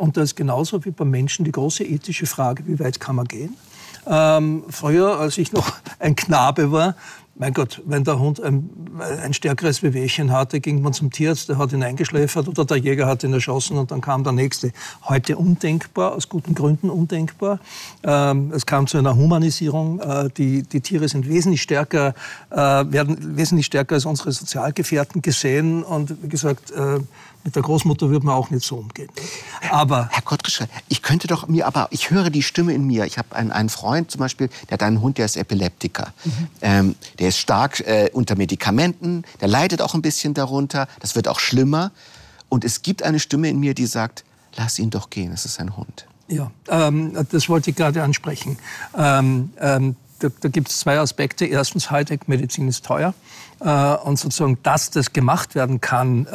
Und das ist genauso wie beim Menschen die große ethische Frage, wie weit kann man gehen? Früher, als ich noch ein Knabe war, mein Gott, wenn der Hund ein stärkeres Wehwehchen hatte, ging man zum Tierarzt, der hat ihn eingeschläfert oder der Jäger hat ihn erschossen und dann kam der Nächste. Heute undenkbar, aus guten Gründen undenkbar. Es kam zu einer Humanisierung. Die Tiere sind werden wesentlich stärker als unsere Sozialgefährten gesehen. Und wie gesagt, mit der Großmutter würde man auch nicht so umgehen. Aber Herr Kottrischer, ich höre die Stimme in mir. Ich habe einen Freund zum Beispiel, der hat einen Hund, der ist Epileptiker. Der ist stark unter Medikamenten, der leidet auch ein bisschen darunter, das wird auch schlimmer. Und es gibt eine Stimme in mir, die sagt, lass ihn doch gehen, es ist ein Hund. Ja, das wollte ich gerade ansprechen. Da gibt es zwei Aspekte. Erstens, Hightech-Medizin ist teuer. Und sozusagen, dass das gemacht werden kann,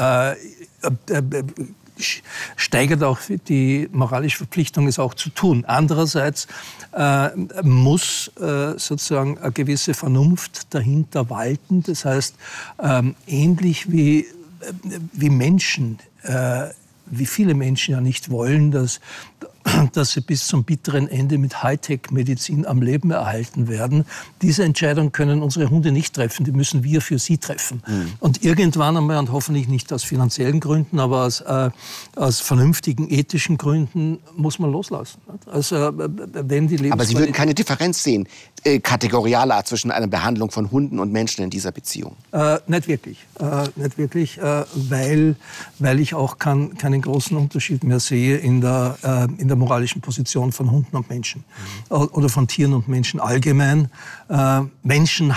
steigert auch die moralische Verpflichtung, es auch zu tun. Andererseits muss sozusagen eine gewisse Vernunft dahinter walten. Das heißt, ähnlich wie Menschen, wie viele Menschen ja nicht wollen, dass sie bis zum bitteren Ende mit Hightech-Medizin am Leben erhalten werden. Diese Entscheidung können unsere Hunde nicht treffen, die müssen wir für sie treffen. Und irgendwann einmal, und hoffentlich nicht aus finanziellen Gründen, aber aus vernünftigen, ethischen Gründen, muss man loslassen. Also, wenn die aber Sie würden keine Differenz sehen, kategorialer zwischen einer Behandlung von Hunden und Menschen in dieser Beziehung? Nicht wirklich. Nicht wirklich, weil ich auch keinen großen Unterschied mehr sehe in der moralischen Position von Hunden und Menschen oder von Tieren und Menschen allgemein. Menschen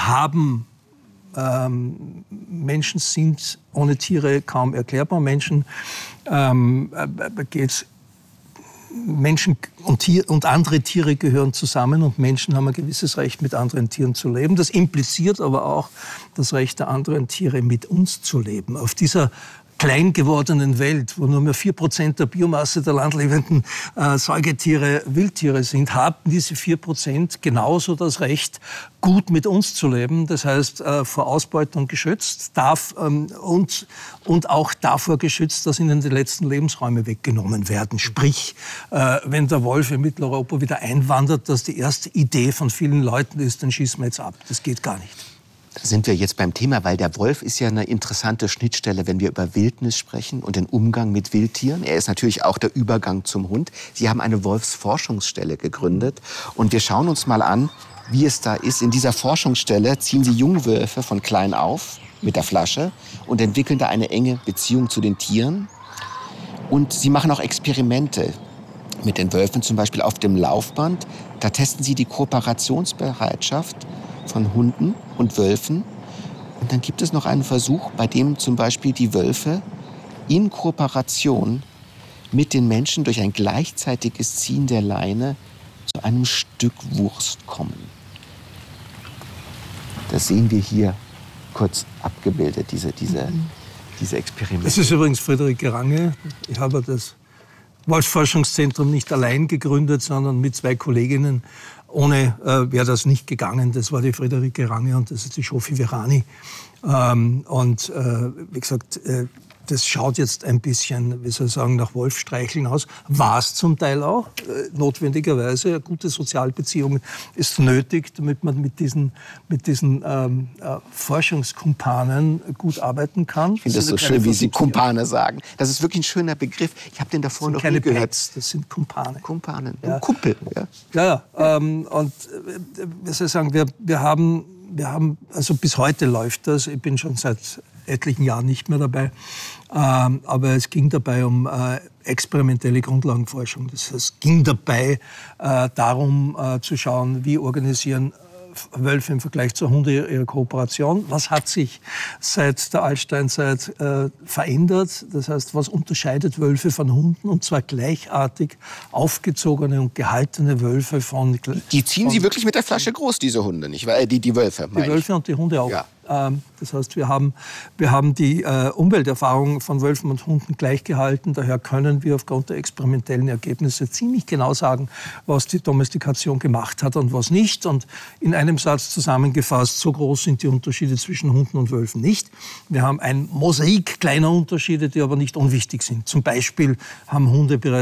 sind ohne Tiere kaum erklärbar. Menschen und andere Tiere gehören zusammen und Menschen haben ein gewisses Recht, mit anderen Tieren zu leben. Das impliziert aber auch das Recht der anderen Tiere, mit uns zu leben. Auf dieser klein gewordenen Welt, wo nur mehr 4% der Biomasse der landlebenden Säugetiere Wildtiere sind, haben diese 4% genauso das Recht, gut mit uns zu leben. Das heißt, vor Ausbeutung geschützt, und auch davor geschützt, dass ihnen die letzten Lebensräume weggenommen werden. Sprich, wenn der Wolf in Mitteleuropa wieder einwandert, dass die erste Idee von vielen Leuten ist, dann schießen wir jetzt ab. Das geht gar nicht. Da sind wir jetzt beim Thema, weil der Wolf ist ja eine interessante Schnittstelle, wenn wir über Wildnis sprechen und den Umgang mit Wildtieren. Er ist natürlich auch der Übergang zum Hund. Sie haben eine Wolfsforschungsstelle gegründet und wir schauen uns mal an, wie es da ist. In dieser Forschungsstelle ziehen Sie Jungwölfe von klein auf mit der Flasche und entwickeln da eine enge Beziehung zu den Tieren. Und Sie machen auch Experimente mit den Wölfen, zum Beispiel auf dem Laufband. Da testen Sie die Kooperationsbereitschaft von Hunden und Wölfen. Und dann gibt es noch einen Versuch, bei dem zum Beispiel die Wölfe in Kooperation mit den Menschen durch ein gleichzeitiges Ziehen der Leine zu einem Stück Wurst kommen. Das sehen wir hier kurz abgebildet, diese Experimente. Das ist übrigens Friederike Range. Ich habe das Wolfsforschungszentrum nicht allein gegründet, sondern mit 2 Kolleginnen. Ohne wäre das nicht gegangen. Das war die Friederike Range und das ist die Shofi Virani. Wie gesagt, das schaut jetzt ein bisschen, wie soll ich sagen, nach Wolfstreicheln aus. War es zum Teil auch. Notwendigerweise, eine gute Sozialbeziehung ist nötig, damit man mit diesen Forschungskumpanen gut arbeiten kann. Ich finde das so schön, wie Sie Kumpane sagen. Das ist wirklich ein schöner Begriff. Ich habe den davor noch nie gehört. Pets, das sind Kumpane. Kumpanen, ja. Kumpel. Ja. Und wie soll ich sagen, wir haben, also bis heute läuft das. Ich bin schon seit etlichen Jahren nicht mehr dabei. Aber es ging dabei um experimentelle Grundlagenforschung. Das heißt, es ging dabei darum zu schauen, wie organisieren Wölfe im Vergleich zur Hunde ihre Kooperation. Was hat sich seit der Altsteinzeit verändert? Das heißt, was unterscheidet Wölfe von Hunden? Und zwar gleichartig aufgezogene und gehaltene Wölfe von... Die ziehen Sie wirklich mit der Flasche groß, diese Hunde, nicht? Die Wölfe, Die Wölfe und die Hunde auch. Ja. Das heißt, wir haben die Umwelterfahrung von Wölfen und Hunden gleichgehalten. Daher können wir aufgrund der experimentellen Ergebnisse ziemlich genau sagen, was die Domestikation gemacht hat und was nicht. Und in einem Satz zusammengefasst, so groß sind die Unterschiede zwischen Hunden und Wölfen nicht. Wir haben ein Mosaik kleiner Unterschiede, die aber nicht unwichtig sind. Zum Beispiel haben Hunde bereits